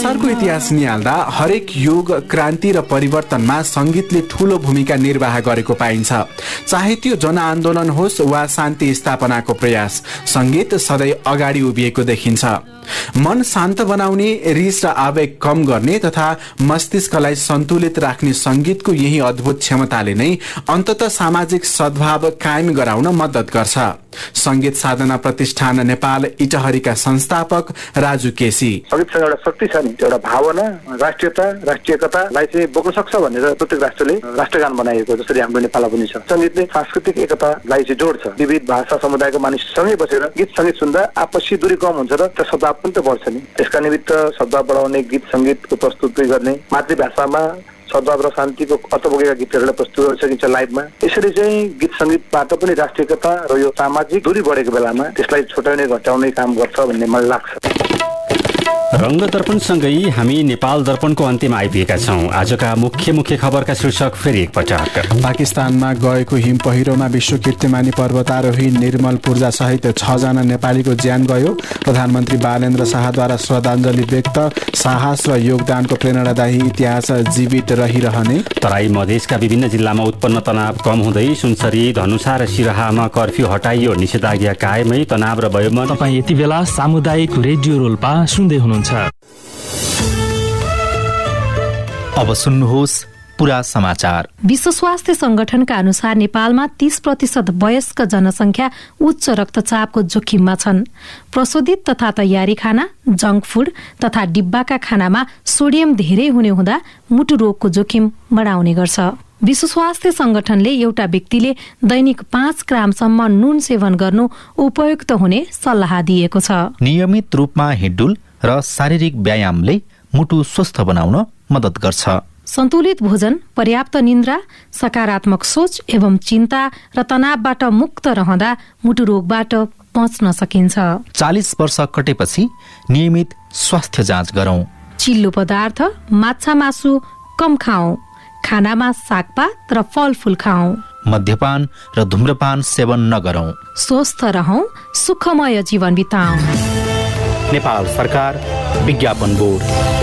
संसारको इतिहास निहाल्दा हरेक युग, क्रान्ति र परिवर्तनमा संगीतले ठूलो भूमिका निर्वाह गरेको पाइन्छ। चाहे त्यो जनआन्दोलन होस् वा शान्ति स्थापनाको प्रयास, संगीत सधैँ अगाडि उभिएको देखिन्छ। मन शान्त बनाउने, रिस र आवेग कम गर्ने तथा मस्तिष्कलाई सन्तुलित राख्ने संगीतको यही अद्भुत क्षमताले नै अन्ततः सामाजिक सद्भाव कायम गराउन मद्दत गर्छ। संगीत साधना प्रतिष्ठान नेपाल इटहरीका संस्थापक राजु केसी, संगीतसँग एउटा शक्ति छ नि, एउटा भावना, राष्ट्रियता, राष्ट्रियतालाई चाहिँ बोक्न सक्छ भनेर प्रत्येक राष्ट्रले राष्ट्रगान बनाएको, जसरी हाम्रो नेपालमा पनि छ। संगीतले सांस्कृतिक एकतालाई चाहिँ जोड्छ। विविध भाषा समुदायको मानिससँगै बसेर गीत संगीत सुन्दा आपसी दूरी कम हुन्छ र सद्भाव पनि त बढ्छ नि। त्यसका निमित्त सद्भाव बढाउने गीत संगीतको प्रस्तुति गर्ने, मातृभाषामा सद्भाव र शान्तिको अर्थ बोकेका गीतहरूलाई प्रस्तुत गर्न सकिन्छ लाइभमा। यसरी चाहिँ गीत संगीतबाट पनि राष्ट्रियता र यो सामाजिक दूरी बढेको बेलामा त्यसलाई छोटाउने घटाउने काम गर्छ भन्ने मलाई लाग्छ। रंग दर्पणसँगै हामी नेपाल दर्पणको अन्त्यमा आइपुगेका छौं। आजका मुख्य खबरका शीर्षक फेरि एकपटक। पाकिस्तानमा गएको हिम पहिरोमा विश्व कीर्तिमानी पर्वतारोही निर्मल पूर्जा सहित 6 जना नेपालीको ज्यान गयो। प्रधानमन्त्री बालेन्द्र शाहद्वारा श्रद्धाञ्जली व्यक्त। साहस र योगदानको प्रेरणादायी इतिहास जीवित रहिरहने। तराई मधेसका विभिन्न जिल्लामा उत्पन्न तनाव कम हुँदै सुनसरी, धनुषा र सिराहामा कर्फ्यू हटाइयो। निषेधाज्ञा कायमै, तनाव र वयोमन। तपाईँ यति बेला सामुदायिक रेडियो रोल्पा सुन्दै हुनुहुन्छ। अब सुन्नुहोस् पुरा समाचार। विश्व स्वास्थ्य संगठनका अनुसार नेपालमा 30% वयस्क जनसंख्या उच्च रक्तचापको जोखिममा छन्। प्रशोधित तथा तयारी खाना, जंक फूड तथा डिब्बाका खानामा सोडियम धेरै हुने हुँदा मुटु रोगको जोखिम बढाउने गर्छ। विश्व स्वास्थ्य संगठनले एउटा व्यक्तिले दैनिक 5 ग्रामसम्म नुन सेवन गर्नु उपयुक्त हुने सल्लाह दिएको छ। नियमित रूपमा हिँडडुल र शारीरिक व्यायामले मुटु स्वस्थ बनाउन मद्दत गर्छ। सन्तुलित भोजन, पर्याप्त निन्द्रा, सकारात्मक सोच एवं चिन्ता र तनावबाट मुक्त रहँदा मुटु रोगबाट बच्न सकिन्छ। 40 वर्ष कटेपछि नियमित स्वास्थ्य जाँच गरौं। चिल्लो पदार्थ, माछा मासु कम खाऊ। खानामा सागपात र फलफूल खाऊ। मद्यपान र धूम्रपान सेवन नगरौं। स्वस्थ रहौं, सुखमय जीवन बिताऊ। नेपाल सरकार, विज्ञापन बोर्ड।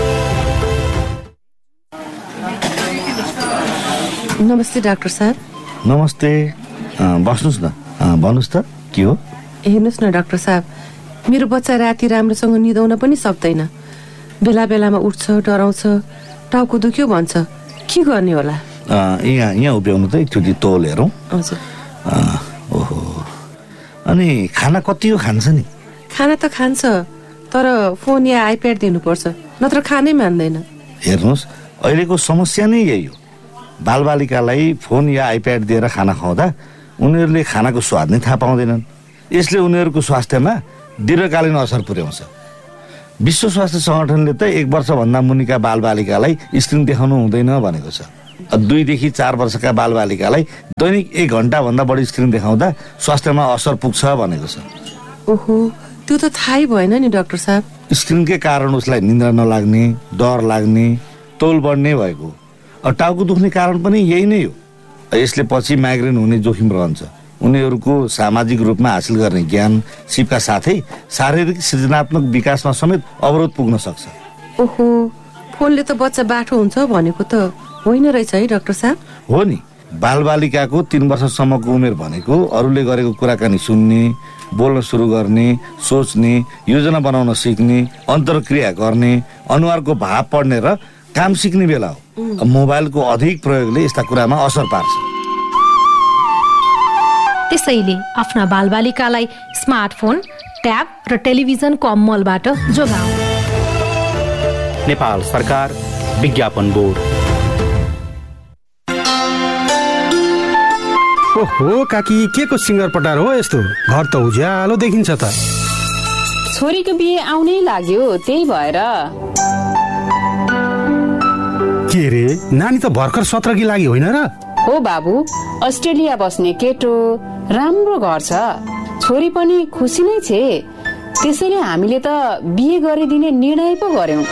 नमस्ते डाक्टर साहब। नमस्ते, बस्नुहोस् न। भन्नुहोस् त के हो? हेर्नुहोस् न डाक्टर साहब, मेरो बच्चा राति राम्रोसँग निदाउन पनि सक्दैन। बेला बेलामा उठ्छ, डराउँछ, टाउको दुख्यो भन्छ। के गर्ने होला? यहाँ उभ्याउनु त एकचोटि तौल हेरौँ। हजुर। ओहो, अनि खाना कति हो खान्छ नि? खाना त खान्छ, तर फोन या आइप्याड दिनुपर्छ, नत्र खानै मान्दैन। हेर्नुहोस्, अहिलेको समस्या नै यही हो। बालबालिकालाई फोन या आइप्याड दिएर खाना खुवाउँदा उनीहरूले खानाको स्वाद नै थाहा पाउँदैनन्। यसले उनीहरूको स्वास्थ्यमा दीर्घकालीन असर पुर्याउँछ। विश्व स्वास्थ्य संगठनले त 1 वर्षभन्दा मुनिका बालबालिकालाई स्क्रिन देखाउनु हुँदैन भनेको छ। 2 देखि 4 वर्षका बालबालिकालाई दैनिक 1 घण्टाभन्दा बढी स्क्रिन देखाउँदा स्वास्थ्यमा असर पुग्छ भनेको छ। ओहो, त्यो त थाहै भएन नि डाक्टर साहब। स्क्रिनकै कारण उसलाई निन्द्रा नलाग्ने, डर लाग्ने, तौल बढ्ने भएको। टाउको दुख्ने कारण पनि यही नै हो। यसले पछि माइग्रेन हुने जोखिम रहन्छ। उनीहरूको सामाजिक रूपमा हासिल गर्ने ज्ञान सिपका साथै शारीरिक सृजनात्मक विकासमा समेत अवरोध पुग्न सक्छ। ओहो, फोनले त बच्चा बाठो हुन्छ भनेको त होइन रहेछ है डाक्टर साहब? हो नि, बालबालिकाको 3 वर्षसम्मको उमेर भनेको अरूले गरेको कुराकानी सुन्ने, बोल्न सुरु गर्ने, सोच्ने, योजना बनाउन सिक्ने, अन्तर्क्रिया गर्ने, अनुहारको भाव पढ्ने र काम सिक्ने बेला हो। मोबाइलको अधिक प्रयोगले यस्ता कुरामा असर पार्छ। त्यसैले आफ्ना बालबालिकालाई स्मार्टफोन, ट्याब र टेलिभिजनको अमलबाट जोगाऊ। नेपाल सरकार, विज्ञापन बोर्ड। ओहो काकी, के को सिङ्गर पटार हो यस्तो? घर त उज्यालो देखिन्छ त। छोरीको बिहे आउनै लाग्यो, त्यही भएर। के रे, नानी त भर्खर 17 लागि होइन र? हो बाबु, अस्ट्रेलिया बस्ने केटो, राम्रो घर छ, छोरी पनि खुसी नै छे। त्यसैले हामीले त बिहे गरिदिने निर्णय पो गर्यौं।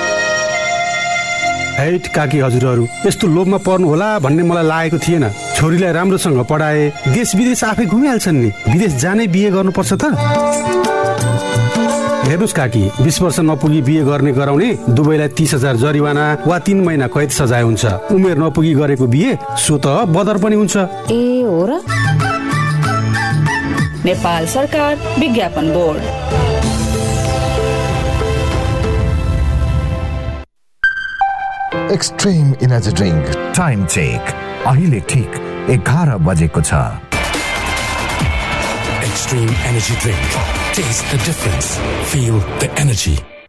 हैट काकी हजुरहरू, यस्तो लोभमा पर्नु होला भन्ने मलाई लागेको थिएन। छोरीलाई राम्रोसँग पढाए, देश विदेश आफै घुमिहाल्छन् नि। विदेश जाने बिहे गर्नुपर्छ त? हेर्नुहोस् काकी, 20 वर्ष नपुगी बिहे गर्ने गराउने दुवैलाई 30,000 जरिवाना वा 3 महिना कैद सजाय हुन्छ। उमेर नपुगी गरेको बिहे सो त बदर पनि हुन्छ। ए हो र? नेपाल सरकार विज्ञापन board. Extreme energy drink time check अहिले ठीक 11 बजेको छ। Extreme energy drink. Taste the difference. Feel the energy.